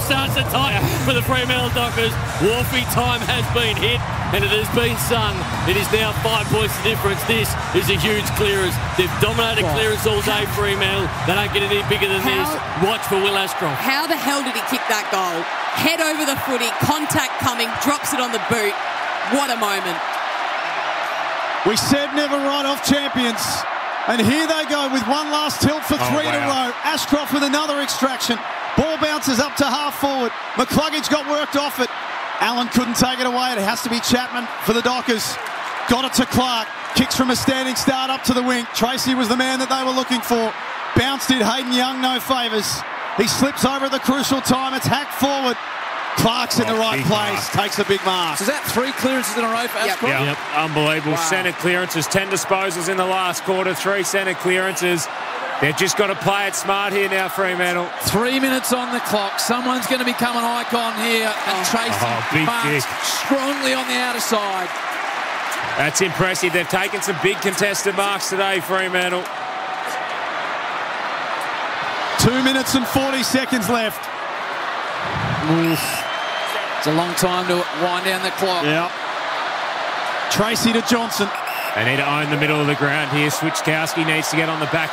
starts to tighten for the Fremantle Dockers. Wharfie time has been hit, and it has been sung. It is now 5 points the difference. This is a huge clearance. They've dominated clearance all day, Fremantle. They don't get any bigger than this. Watch for Will Ashcroft. How the hell did he kick that goal? Head over the footy, contact coming, drops it on the boot. What a moment. We said never write off champions. And here they go with one last tilt for three in a row. Ashcroft with another extraction. Ball bounces up to half forward. McCluggage got worked off it. Allen couldn't take it away. It has to be Chapman for the Dockers. Got it to Clark. Kicks from a standing start up to the wing. Tracy was the man that they were looking for. Bounced it. Hayden Young, no favours. He slips over at the crucial time. It's hacked forward. Clark's in the right place. Takes a big mark. So is that 3 clearances in a row for Ashcroft? Yep. Unbelievable. Centre clearances. 10 disposals in the last quarter. 3 centre clearances. They've just got to play it smart here now, Fremantle. 3 minutes on the clock. Someone's going to become an icon here. And Tracy marks strongly on the outer side. That's impressive. They've taken some big contested marks today, Fremantle. 2 minutes and 40 seconds left. It's a long time to wind down the clock. Yeah. Tracy to Johnson. They need to own the middle of the ground here. Switchkowski needs to get on the back